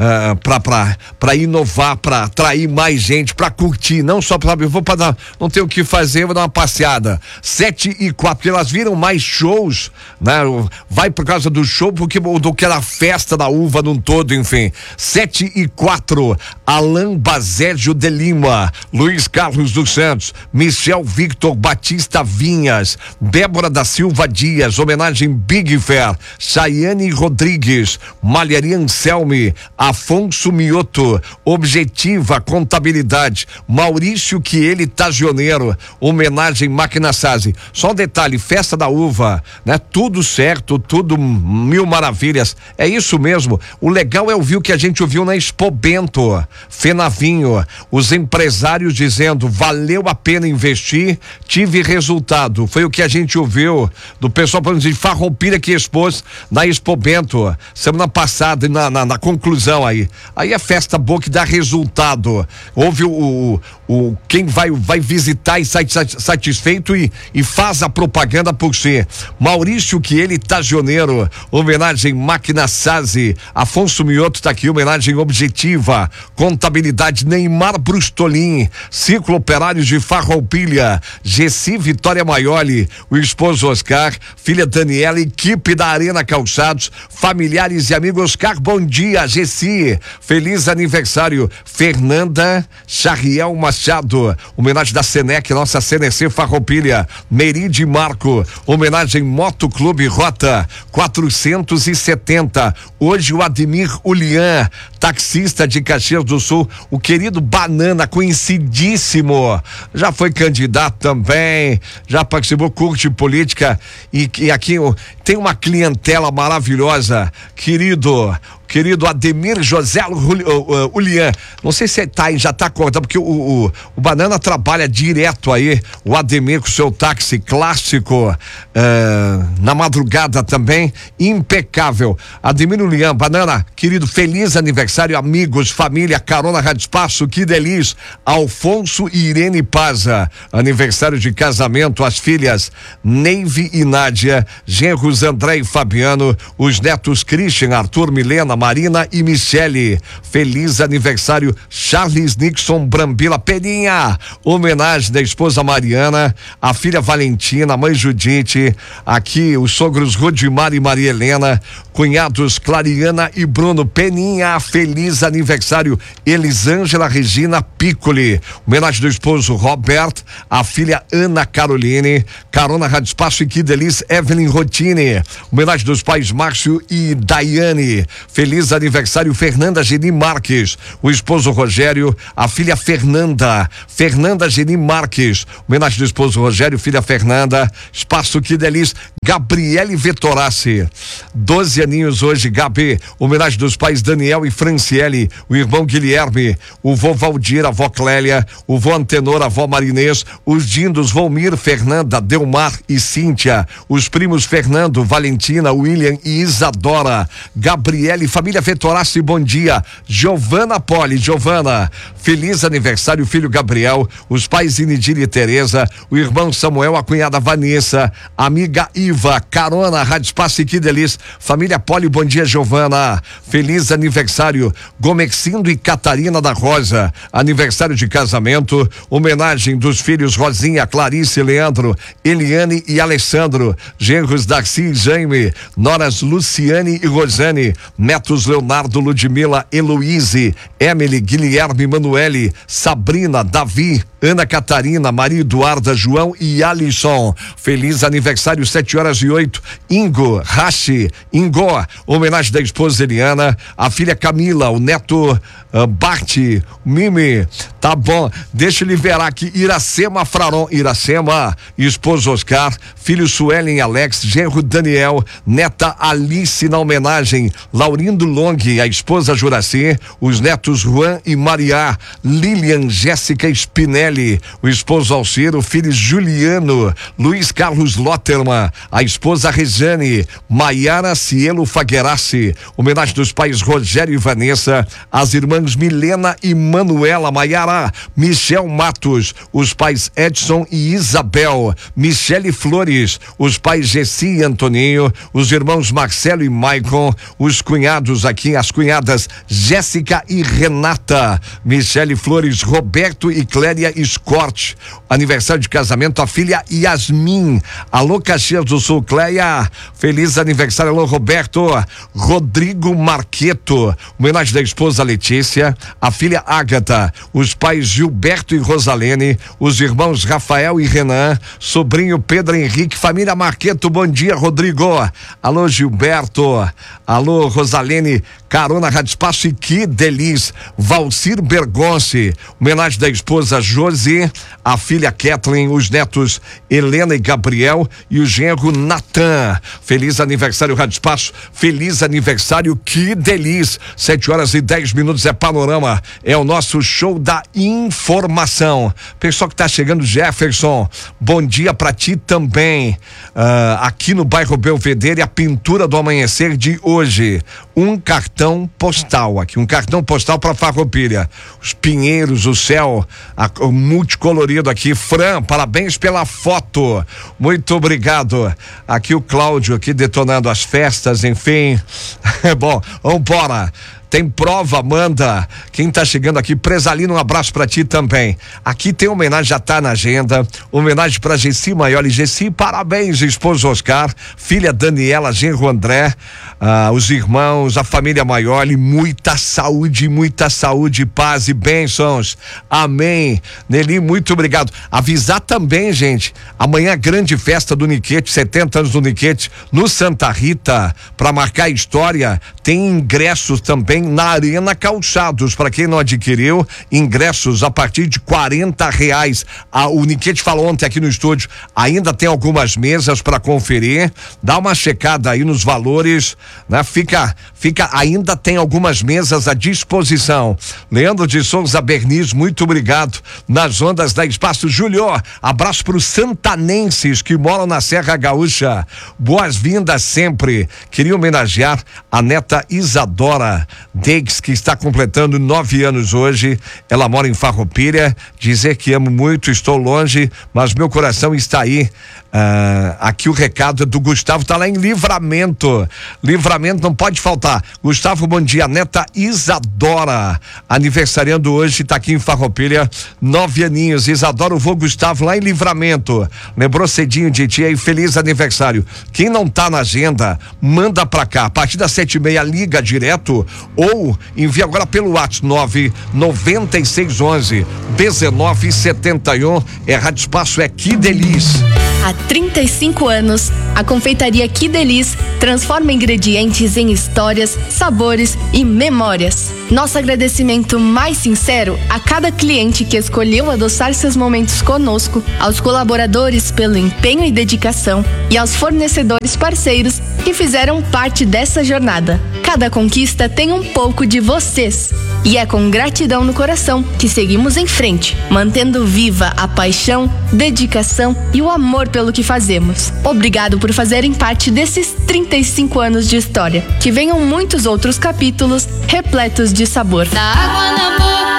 pra inovar, pra atrair mais gente, pra curtir, não só pra, eu vou pra dar, não tenho o que fazer, vou dar uma passeada. 7h04, porque elas viram mais shows, né? Vai por causa do show do que a festa da uva num todo, enfim. 7h04, Alain Bazégio de Lima, Luiz Carlos dos Santos, Michel Victor Batista Vinhas, Débora da Silva Dias, homenagem Big Fair, Chayane Rodrigues, Malharia Anselme, Afonso Mioto, Objetiva Contabilidade, Maurício Chieli Tagioneiro, homenagem Máquina Sazzi. Só um detalhe, festa da uva, né? Tudo certo, tudo mil maravilhas, é isso mesmo. O legal é ouvir o que a gente ouviu na Expo Bento, Fenavinho, os empresários dizendo, valeu a pena investir, tive resultado, foi o que a gente ouviu do pessoal de Farroupilha que expôs na Expo Bento, semana passada, na conclusão aí é festa boa que dá resultado. Houve quem vai visitar e sai satisfeito e faz a propaganda por si. Maurício Chieli Tagioneiro, homenagem Máquina Sazzi, Afonso Mioto tá aqui, homenagem Objetiva Contabilidade, Neymar Brustolin, Ciclo Operários de Farroupilha, Gessi Vitória Maioli, o esposo Oscar, filha Daniela, equipe da Arena Calçados, familiares e amigos. Oscar, bom dia, Gessi, feliz aniversário. Fernanda Charriel Machado, homenagem da Senec, nossa CNC Farroupilha. Meride Marco, homenagem Moto Clube Rota 470. Hoje o Ademir Ulian, taxista de Caxias do Sul, o querido Banana, conhecidíssimo, já foi candidato também, já participou, curte política e aqui tem uma clientela maravilhosa, querido Ademir José Ulian, não sei se já tá cortando, porque o Banana trabalha direto aí, o Ademir com seu táxi clássico, na madrugada também, impecável. Ademir Ulian, Banana, querido, feliz aniversário, amigos, família, Carona Rádio Espaço, que delícia. Alfonso e Irene Paza, aniversário de casamento, as filhas Neive e Nádia, genros André e Fabiano, os netos Christian, Arthur, Milena, Marina e Michele. Feliz aniversário, Charles Nixon Brambila Peninha. Homenagem da esposa Mariana, a filha Valentina, a mãe Judite, aqui os sogros Rodimar e Maria Helena, cunhados Clariana e Bruno Peninha. Feliz aniversário, Elisângela Regina Piccoli. Homenagem do esposo Roberto, a filha Ana Caroline, Carona Rádio Espaço e que delícia, Evelyn Rotini. Homenagem dos pais Márcio e Daiane. Feliz aniversário, Fernanda Geni Marques, o esposo Rogério, a filha Fernanda Geni Marques. Homenagem do esposo Rogério, filha Fernanda. Espaço que delícia, Gabriele Vettorassi, 12 aninhos hoje, Gabi. Homenagem dos pais Daniel e Franciele, o irmão Guilherme, o vô Valdir, a avó Clélia, o vô Antenor, a avó Marinês, os dindos Volmir, Fernanda, Delmar e Cíntia, os primos Fernando, Valentina, William e Isadora, Gabriele, família Vettorassi, bom dia. Giovana Poli, Giovana, feliz aniversário, filho Gabriel, os pais Inidir e Tereza, o irmão Samuel, a cunhada Vanessa, amiga Iva, Carona, Rádio Espaço e que delícia. Família Poli, bom dia, Giovana. Feliz aniversário, Gomexindo e Catarina da Rosa, aniversário de casamento, homenagem dos filhos Rosinha, Clarice, Leandro, Eliane e Alessandro, genros Darcy e Jaime, noras Luciane e Rosane, netos Leonardo, Ludmila, Heloíse, Emily, Guilherme, Manuele, Sabrina, Davi, Ana Catarina, Maria Eduarda, João e Alisson. Feliz aniversário, 7h08. Ingo, Rashi, Ingo, homenagem da esposa Eliana, a filha Camila, o neto Bart, Mimi, tá bom, deixa eu liberar aqui, Iracema Fraron, Iracema, esposo Oscar, filho Suelen e Alex, genro Daniel, neta Alice na homenagem, Laurindo Long, a esposa Juraci, os netos Juan e Maria, Lilian, Jéssica Spinelli, o esposo Alciro, filho Juliano, Luiz Carlos Lotterman, a esposa Rejane, Maiara Cielo Faguerassi, homenagem dos pais Rogério e Vanessa, as irmãs Milena e Manuela, Maiara, Michel Matos, os pais Edson e Isabel, Michele Flores, os pais Gessi e Antoninho, os irmãos Marcelo e Maicon, os cunhados aqui, as cunhadas Jéssica e Renata, Michele Flores, Roberto e Cléria Scott, aniversário de casamento, a filha Yasmin. Alô, Caxias do Sul, Cléia, feliz aniversário. Alô, Roberto. Rodrigo Marqueto, homenagem da esposa Letícia, a filha Ágata, os pais Gilberto e Rosalene, os irmãos Rafael e Renan, sobrinho Pedro Henrique, família Marqueto, bom dia, Rodrigo. Alô, Gilberto. Alô, Rosalene, Carona Rádio Espaço e que delícia. Valcir Bergonce, homenagem da esposa Josi, a filha Kathleen, os netos Helena e Gabriel e o genro Natan. Feliz aniversário, Rádio Espaço. Feliz aniversário, que delícia. 7h10 é Panorama, é o nosso show da informação. Pessoal que tá chegando, Jefferson, bom dia pra ti também. Aqui no bairro Belvedere, a pintura do amanhecer de hoje. Um cartão postal aqui, um cartão postal pra Farroupilha. Os pinheiros, o céu, o multicolorido aqui. Fran, parabéns pela foto. Muito obrigado. Aqui o Cláudio aqui detonando as festas, enfim. Bom, vambora. Tem prova, Amanda. Quem tá chegando aqui, Presalino, um abraço pra ti também. Aqui tem homenagem, já tá na agenda. Homenagem pra Gessi Maioli. Gessi, parabéns, esposo Oscar, filha Daniela, genro André, os irmãos, a família Maioli. Muita saúde, paz e bênçãos. Amém. Nelly, muito obrigado. Avisar também, gente, amanhã grande festa do Niquete, 70 anos do Niquete, no Santa Rita, pra marcar a história. tem ingressos também na Arena Calçados. Para quem não adquiriu, ingressos a partir de R$40. O Niquete falou ontem aqui no estúdio, ainda tem algumas mesas para conferir. Dá uma checada aí nos valores, né? Ainda tem algumas mesas à disposição. Leandro de Souza Berniz, muito obrigado. Nas ondas da Espaço Júlio, abraço para os santanenses que moram na Serra Gaúcha. Boas-vindas sempre. Queria homenagear a neta Isadora Deix, que está completando 9 anos hoje. Ela mora em Farroupilha. Dizer que amo muito, estou longe, mas meu coração está aí. Aqui o recado é do Gustavo, tá lá em Livramento. Livramento não pode faltar. Gustavo, bom dia. Neta Isadora, aniversariando hoje, tá aqui em Farroupilha, 9 aninhos. Isadora, o vô Gustavo lá em Livramento. Lembrou cedinho de ti aí, feliz aniversário. Quem não tá na agenda, manda pra cá. A partir das 7h30, liga direto ou envia agora pelo WhatsApp 99611-1971. Rádio Espaço, é Que Delícia. Há 35 anos, a confeitaria Que Delícia transforma ingredientes em histórias, sabores e memórias. Nosso agradecimento mais sincero a cada cliente que escolheu adoçar seus momentos conosco, aos colaboradores pelo empenho e dedicação e aos fornecedores parceiros que fizeram parte dessa jornada. Cada conquista tem um pouco de vocês. E é com gratidão no coração que seguimos em frente, mantendo viva a paixão, dedicação e o amor pelo que fazemos. Obrigado por fazerem parte desses 35 anos de história. Que venham muitos outros capítulos repletos de sabor. Da água na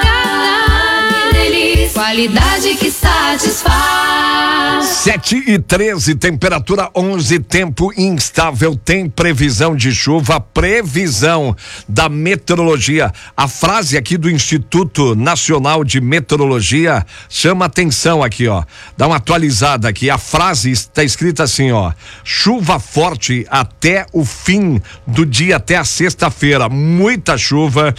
boca, delícia, qualidade que satisfaz. 7h13, temperatura 11, tempo instável, tem previsão de chuva, previsão da meteorologia. A frase aqui do Instituto Nacional de Meteorologia chama atenção aqui, ó. Dá uma atualizada aqui. A frase está escrita assim, ó: chuva forte até o fim do dia, até a sexta-feira. Muita chuva,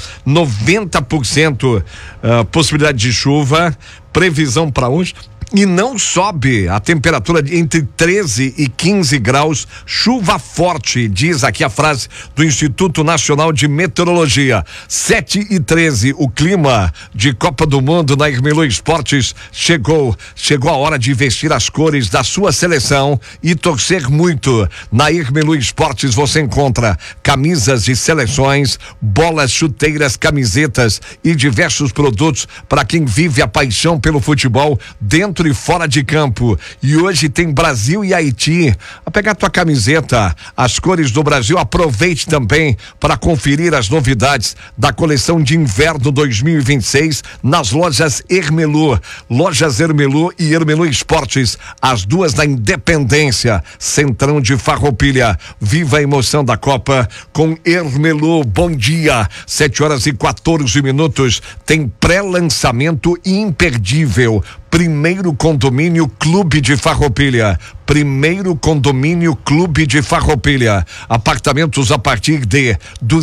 90% possibilidade de chuva. Previsão para hoje. E não sobe a temperatura entre 13 e 15 graus, chuva forte, diz aqui a frase do Instituto Nacional de Meteorologia. 7h13, o clima de Copa do Mundo na Irmelu Esportes chegou a hora de vestir as cores da sua seleção e torcer muito. Na Irmelu Esportes você encontra camisas de seleções, bolas, chuteiras, camisetas e diversos produtos para quem vive a paixão pelo futebol dentro e fora de campo. E hoje tem Brasil e Haiti. A pegar tua camiseta, as cores do Brasil, aproveite também para conferir as novidades da coleção de inverno 2026 nas lojas Irmelu. Lojas Irmelu e Irmelu Esportes, as duas da Independência, Centrão de Farroupilha. Viva a emoção da Copa com Irmelu. Bom dia, 7h14. Tem pré-lançamento imperdível. Primeiro Condomínio Clube de Farroupilha. Primeiro Condomínio Clube de Farroupilha. Apartamentos a partir de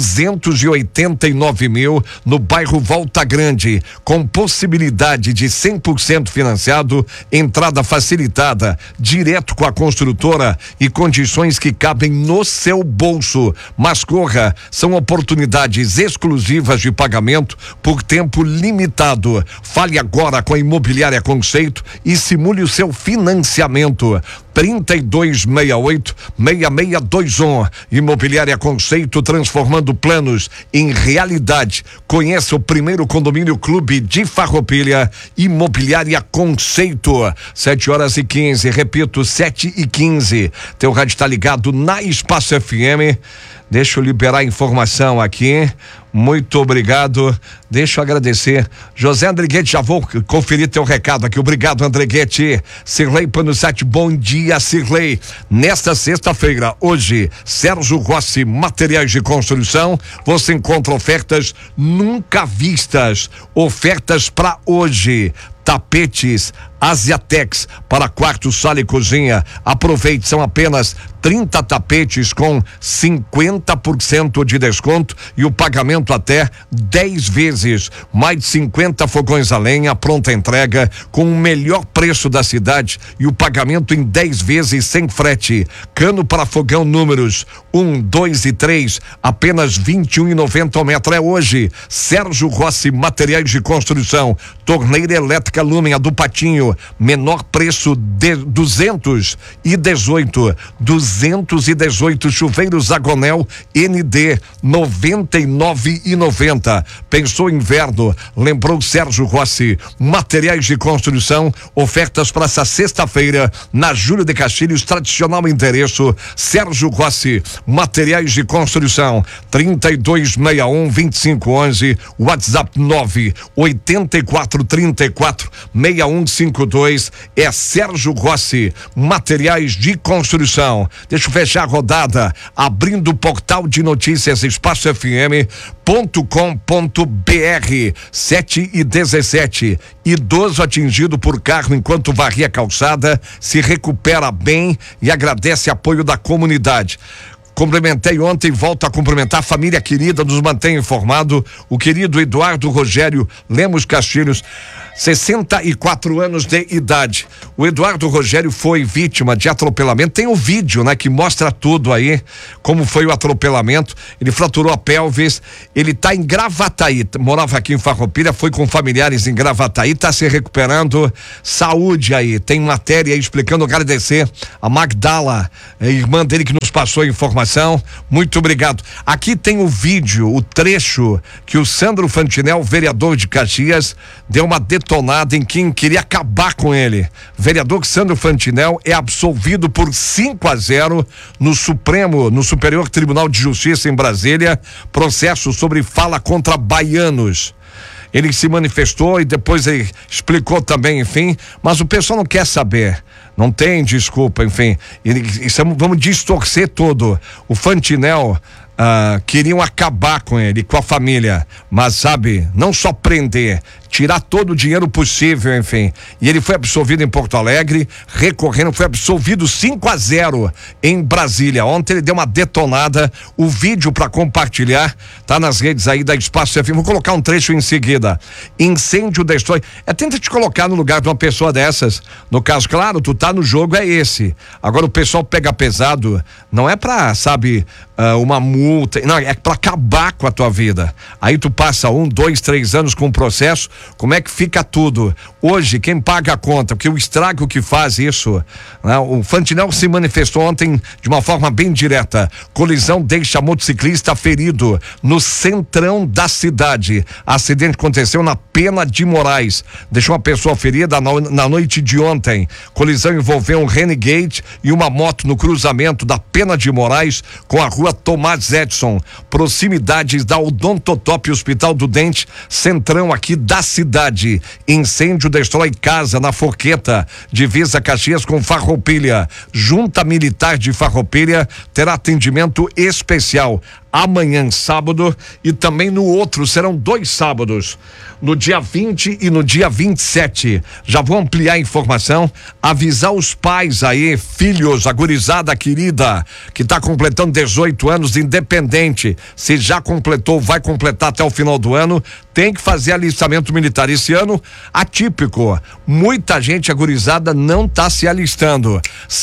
289 mil no bairro Volta Grande, com possibilidade de 100% financiado, entrada facilitada, direto com a construtora e condições que cabem no seu bolso. Mas corra, são oportunidades exclusivas de pagamento por tempo limitado. Fale agora com a Imobiliária Conceito e simule o seu financiamento. 3268-6621. Imobiliária Conceito, transformando planos em realidade. Conheça o Primeiro Condomínio Clube de Farroupilha. Imobiliária Conceito. 7h15, repito, 7h15. Teu rádio está ligado na Espaço FM. Deixa eu liberar a informação aqui. Muito obrigado. Deixa eu agradecer. José Andriguete, já vou conferir teu recado aqui. Obrigado, Andriguete. Cirlei Panusati, bom dia, Cirlei. Nesta sexta-feira, hoje, Sérgio Rossi, materiais de construção, você encontra ofertas nunca vistas. Ofertas para hoje. tapetes Asiatex para quarto, sala e cozinha. Aproveite, são apenas 30 tapetes com 50% de desconto e o pagamento até 10 vezes. Mais de 50 fogões a lenha, pronta entrega, com o melhor preço da cidade e o pagamento em 10 vezes sem frete. Cano para fogão números 1, 2 e 3, apenas R$21,90 ao metro. É hoje. Sérgio Rossi Materiais de Construção. Torneira elétrica Lumen, a do Patinho, menor preço de 218. Chuveiros Agonel ND 99,90. Pensou inverno? Lembrou Sérgio Rossi Materiais de Construção. Ofertas para essa sexta-feira na Júlio de Castilhos, tradicional endereço Sérgio Rossi Materiais de Construção. 3261-2511, WhatsApp 984346152. É Sérgio Rossi Materiais de Construção. Deixa eu fechar a rodada abrindo o portal de notícias espacofm.com.br. 7:17. Idoso atingido por carro enquanto varria a calçada se recupera bem e agradece apoio da comunidade. Cumprimentei ontem, volto a cumprimentar a família querida, nos mantém informado o querido Eduardo Rogério Lemos Castilhos, 64 anos de idade. O Eduardo Rogério foi vítima de atropelamento. Tem o vídeo, né, que mostra tudo aí, como foi o atropelamento. Ele fraturou a pelvis, ele tá em Gravataí, morava aqui em Farroupilha, foi com familiares em Gravataí, tá se recuperando. Saúde aí, tem matéria aí explicando, agradecer a Magdala, a irmã dele que nos passou a informação. Muito obrigado. Aqui tem o vídeo, o trecho que o Sandro Fantinel, vereador de Caxias, deu uma detonada em quem queria acabar com ele. Vereador Sandro Fantinel é absolvido por 5-0 no Superior Tribunal de Justiça em Brasília, processo sobre fala contra baianos. Ele se manifestou e depois ele explicou também, enfim, mas o pessoal não quer saber. Não tem desculpa, enfim. Vamos distorcer tudo. O Fantinel queriam acabar com ele, com a família, mas sabe, não só prender, tirar todo o dinheiro possível, enfim. E ele foi absolvido em Porto Alegre, recorrendo, foi absolvido 5-0 em Brasília. Ontem ele deu uma detonada, o vídeo para compartilhar tá nas redes aí da Espaço FM. Vou colocar um trecho em seguida. Incêndio destrói. Tenta te colocar no lugar de uma pessoa dessas. No caso, claro, tu tá no jogo, é esse. Agora o pessoal pega pesado, não é pra, sabe, uma multa, não, é pra acabar com a tua vida. Aí tu passa 1, 2, 3 anos com o processo. Como é que fica tudo? Hoje, quem paga a conta? Porque o estrago que faz isso, né? O Fantinel se manifestou ontem de uma forma bem direta. Colisão deixa motociclista ferido no centrão da cidade. Acidente aconteceu na Pena de Moraes. Deixou uma pessoa ferida na noite de ontem. Colisão envolveu um Renegade e uma moto no cruzamento da Pena de Moraes com a rua Tomás Edson. Proximidades da Odontotop Hospital do Dente, centrão aqui da cidade. Incêndio destrói casa na Forqueta, divisa Caxias com Farroupilha. Junta Militar de Farroupilha terá atendimento especial amanhã, sábado, e também no outro, serão 2 sábados, no dia 20 e no dia 27. Já vou ampliar a informação, avisar os pais aí, filhos, a gurizada querida, que está completando 18 anos, independente, se já completou, vai completar até o final do ano, tem que fazer alistamento militar. Esse ano, atípico, muita gente, a gurizada, não está se alistando.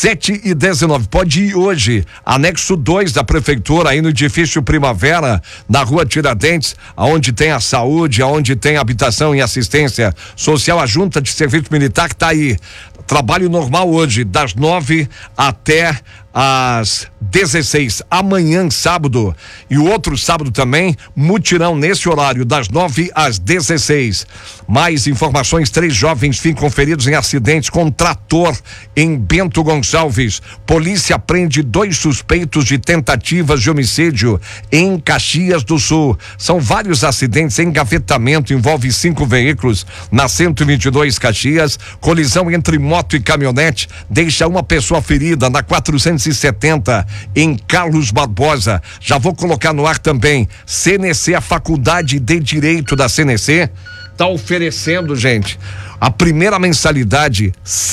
7:19, pode ir hoje, anexo 2 da prefeitura, aí no edifício Primavera, na rua Tiradentes, aonde tem a saúde, aonde tem a habitação e assistência social, a junta de serviço militar que tá aí. Trabalho normal hoje, das 9 até às 16, amanhã, sábado, e o outro sábado também, mutirão nesse horário, das 9 às 16. Mais informações: 3 jovens ficam feridos em acidentes com trator em Bento Gonçalves. Polícia prende 2 suspeitos de tentativas de homicídio em Caxias do Sul. São vários acidentes, engavetamento, envolve 5 veículos na 122 Caxias. Colisão entre moto e caminhonete deixa uma pessoa ferida na 470 em Carlos Barbosa. Já vou colocar no ar também. CNC, a Faculdade de Direito da CNC tá oferecendo, gente, A primeira mensalidade,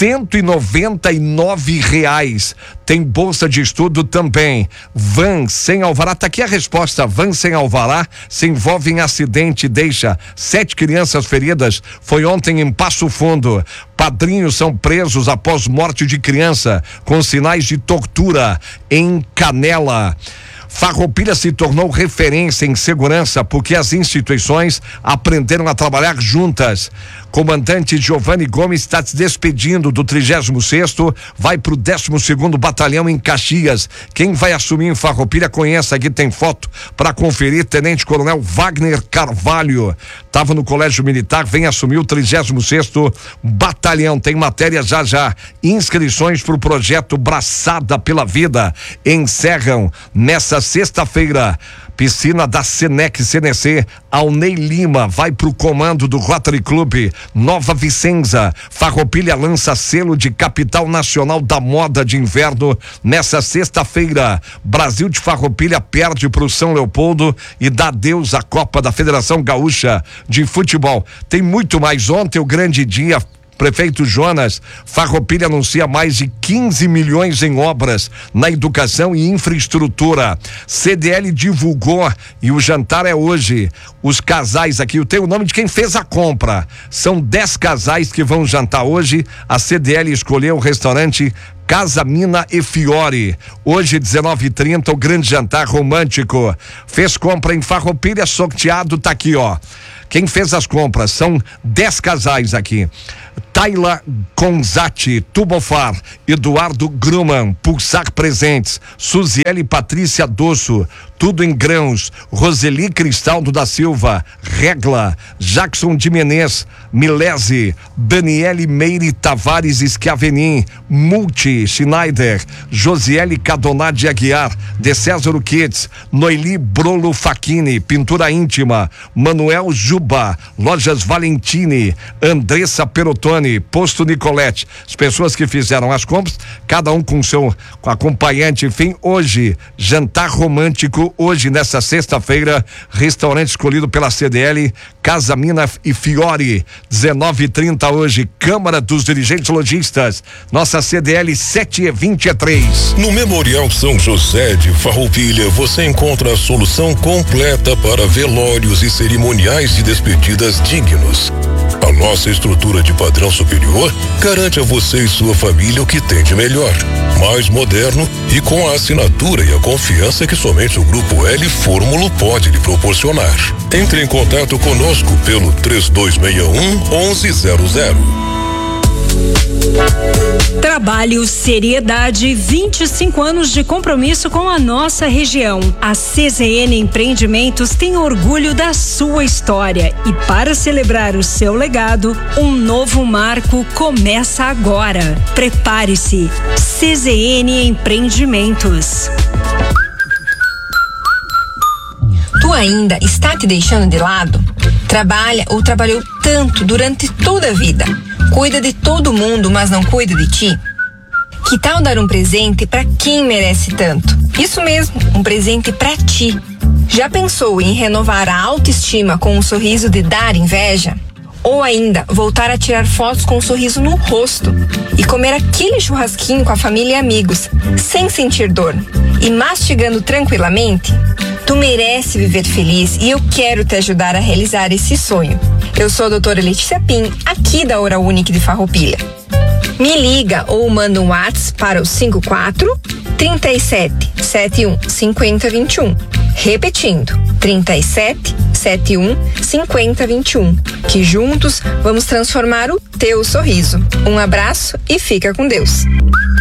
R$199. Tem bolsa de estudo também. Van sem alvará, tá aqui a resposta. Van sem alvará se envolve em acidente e deixa 7 crianças feridas. Foi ontem em Passo Fundo. Padrinhos são presos após morte de criança com sinais de tortura em Canela. Farroupilha se tornou referência em segurança porque as instituições aprenderam a trabalhar juntas. Comandante Giovanni Gomes está se despedindo do 36º, vai para o 12º Batalhão em Caxias. Quem vai assumir em Farroupilha, conhece, aqui tem foto para conferir. Tenente Coronel Wagner Carvalho, estava no Colégio Militar, vem assumir o 36º Batalhão. Tem matéria já. Inscrições para o projeto Braçada pela Vida encerram nessa sexta-feira. Piscina da Senec CNC, Alnei Lima vai pro comando do Rotary Club Nova Vicenza. Farroupilha lança selo de capital nacional da moda de inverno nessa sexta-feira. Brasil de Farroupilha perde pro São Leopoldo e dá adeus à Copa da Federação Gaúcha de Futebol. Tem muito mais. Ontem o grande dia. Prefeito Jonas, Farroupilha anuncia mais de 15 milhões em obras na educação e infraestrutura. CDL divulgou e o jantar é hoje. Os casais aqui, eu tenho o nome de quem fez a compra. São 10 casais que vão jantar hoje. A CDL escolheu o restaurante Casa Mina e Fiore. Hoje, 19h30, o grande jantar romântico. Fez compra em Farroupilha, sorteado, tá aqui, ó. Quem fez as compras são 10 casais aqui. Tayla Conzati, Tubofar, Eduardo Gruman, Pulsar Presentes, Suziele Patrícia Dosso, Tudo em Grãos, Roseli Cristaldo da Silva, Regla, Jackson de Menez, Milese, Daniele Meire Tavares Schiavenin, Multi, Schneider, Josiele Cadonat de Aguiar, De César Kids, Noeli Brolo Facchini, Pintura Íntima, Manuel Juba, Lojas Valentini, Andressa Perotoni, Posto Nicolete. As pessoas que fizeram as compras, cada um com seu acompanhante, enfim, hoje, jantar romântico, hoje, nessa sexta-feira, restaurante escolhido pela CDL, Casa Mina e Fiore, 19h30 hoje, Câmara dos Dirigentes Lojistas, nossa CDL 7h23. No Memorial São José de Farroupilha, você encontra a solução completa para velórios e cerimoniais de despedidas dignos. A nossa estrutura de padrão superior garante a você e sua família o que tem de melhor, mais moderno e com a assinatura e a confiança que somente o Grupo L Fórmulo pode lhe proporcionar. Entre em contato conosco pelo 3261-1100. Trabalho, seriedade, 25 anos de compromisso com a nossa região. A CZN Empreendimentos tem orgulho da sua história e, para celebrar o seu legado, um novo marco começa agora. Prepare-se. CZN Empreendimentos. Tu ainda está te deixando de lado? Trabalha ou trabalhou tanto durante toda a vida? Cuida de todo mundo, mas não cuida de ti? Que tal dar um presente para quem merece tanto? Isso mesmo, um presente para ti. Já pensou em renovar a autoestima com um sorriso de dar inveja? Ou ainda, voltar a tirar fotos com um sorriso no rosto e comer aquele churrasquinho com a família e amigos, sem sentir dor e mastigando tranquilamente? Tu merece viver feliz e eu quero te ajudar a realizar esse sonho. Eu sou a doutora Letícia Pim, aqui da Oral Unique de Farroupilha. Me liga ou manda um WhatsApp para o 54 37 71 50 21. Repetindo, 37 71 50 21. Que juntos vamos transformar o teu sorriso. Um abraço e fica com Deus.